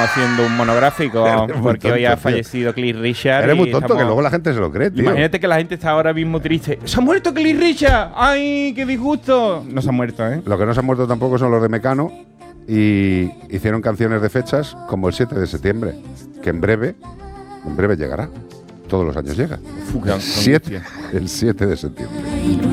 haciendo un monográfico porque tonto, hoy ha tío. fallecido Cliff Richard. Eres y muy tonto, estamos- que luego la gente se lo cree, tío. Imagínate que la gente está ahora mismo triste. ¡Se ha muerto Cliff Richard! ¡Ay, qué disgusto! No se ha muerto, ¿eh? Lo que no se han muerto tampoco son los de Mecano y hicieron canciones de fechas como el 7 de septiembre, que en breve llegará. Todos los años llega. Fuga, El 7 de septiembre.